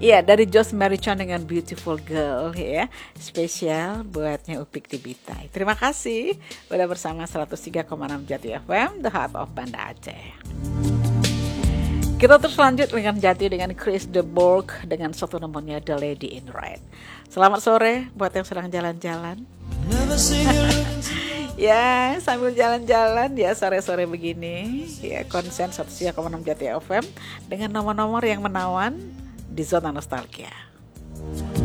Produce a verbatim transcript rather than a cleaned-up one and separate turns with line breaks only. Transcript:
Iya, dari Josh Marichon dengan Beautiful Girl ya. Spesial buatnya Upik di Bitai. Terima kasih udah bersama seratus tiga koma enam Jati F M, The Heart of Banda Aceh. Kita terus lanjut dengan Jati dengan Chris de Burgh dengan satu nomornya The Lady in Red. Selamat sore buat yang sedang jalan-jalan. Ya, sambil jalan-jalan ya sore-sore begini ya, konsen seratus tiga koma enam Jati F M dengan nomor-nomor yang menawan di zona nostalgia.